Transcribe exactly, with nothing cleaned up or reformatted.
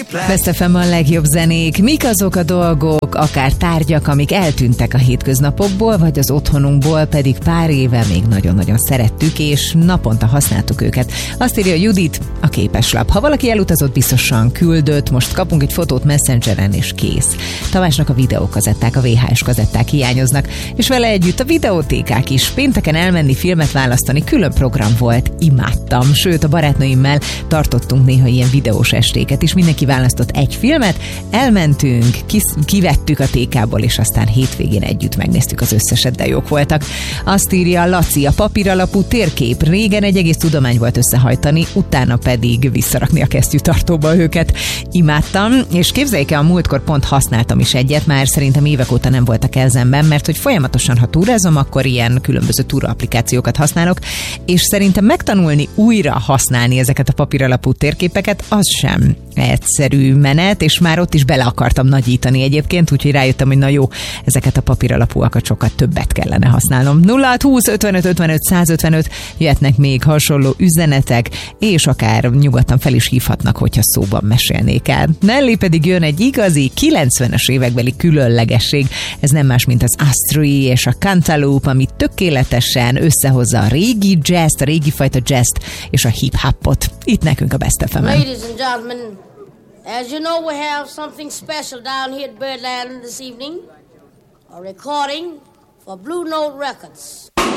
Best ef em a legjobb zenék. Mik azok a dolgok, akár tárgyak, amik eltűntek a hétköznapokból, vagy az otthonunkból, pedig pár éve még nagyon-nagyon szerettük, és naponta használtuk őket. Azt írja Judit, a képeslap. Ha valaki elutazott, biztosan küldött, most kapunk egy fotót Messengeren, és kész. Tamásnak a videókazetták, a vé há es kazetták hiányoznak, és vele együtt a videótékák is. Pénteken elmenni, filmet választani, külön program volt, imádtam. Sőt, a barátnőimmel tartottunk néha ilyen videós estéket is, mindenki választott egy filmet, elmentünk, kis, kivettük a tékából, és aztán hétvégén együtt megnéztük az összeset, de jók voltak. Azt írja Laci, a papíralapú térkép. Régen egy egész tudomány volt összehajtani, utána pedig visszarakni a kesztyűtartóba őket. Imádtam, és képzeljék el, a múltkor pont használtam is egyet, már szerintem évek óta nem volt a kezemben, mert hogy folyamatosan, ha túrázom, akkor ilyen különböző túra applikációkat használok, és szerintem megtanulni újra használni ezeket a papíralapú térképeket, az sem egyszerű menet, és már ott is bele akartam nagyítani egyébként, úgyhogy rájöttem, hogy na jó, ezeket a papíralapúakat sokkal többet kellene használnom. nulla hat húsz ötvenöt ötvenöt százötvenöt jöhetnek még hasonló üzenetek, és akár nyugodtan fel is hívhatnak, hogyha szóban mesélnék el. Mellé pedig jön egy igazi kilencvenes évekbeli különlegesség. Ez nem más, mint az Astri és a Cantaloupe, ami tökéletesen összehozza a régi jazz, a régi fajta jazz és a hip-hopot. Itt nekünk a Best ef em-en. Ladies and gentlemen, as you know, we have something special down here at Birdland this evening. A recording for Blue Note Records.